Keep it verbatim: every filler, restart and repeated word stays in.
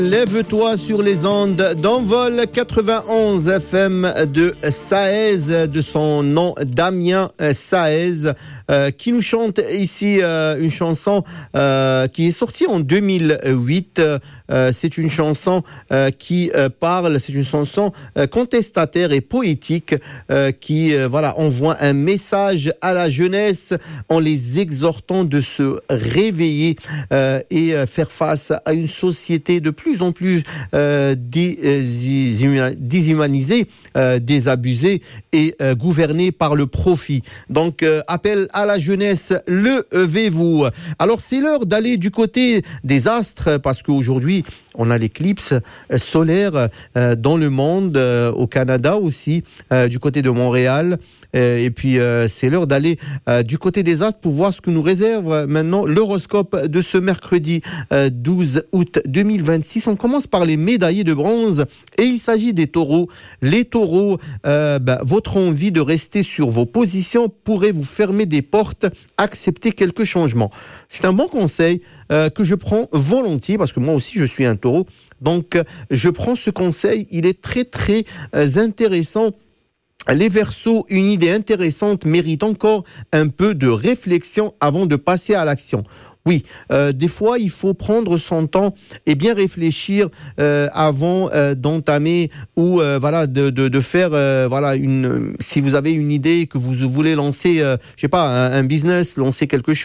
Lève-toi sur les ondes d'Envol quatre-vingt-onze F M de Saez, de son nom Damien Saez, euh, qui nous chante ici euh, une chanson euh, qui est sortie en deux mille huit. Euh, c'est une chanson euh, qui euh, parle, c'est une chanson euh, contestataire et poétique euh, qui euh, voilà envoie un message à la jeunesse en les exhortant de se réveiller euh, et euh, faire face à une société de plus en plus euh, déshumanisée, euh, désabusée et euh, gouvernée par le profit. Donc, euh, appel à la jeunesse, levez-vous. Alors, c'est l'heure d'aller du côté des astres, parce qu'aujourd'hui, on a l'éclipse solaire euh, dans le monde, euh, au Canada aussi, euh, du côté de Montréal. Euh, et puis, euh, c'est l'heure d'aller euh, du côté des astres pour voir ce que nous réserve maintenant l'horoscope de ce mercredi euh, douze août deux mille vingt-six. On commence par les médaillés de bronze et il s'agit des taureaux. Les taureaux, euh, bah, votre envie de rester sur vos positions pourrait vous fermer des portes, accepter quelques changements. C'est un bon conseil euh, que je prends volontiers parce que moi aussi je suis un taureau. Donc je prends ce conseil, il est très très euh, intéressant. Les Verseaux, une idée intéressante mérite encore un peu de réflexion avant de passer à l'action. Oui, euh, des fois, il faut prendre son temps et bien réfléchir euh, avant euh, d'entamer ou euh, voilà de, de, de faire euh, voilà une. Si vous avez une idée que vous voulez lancer, euh, je sais pas, un, un business, lancer quelque chose.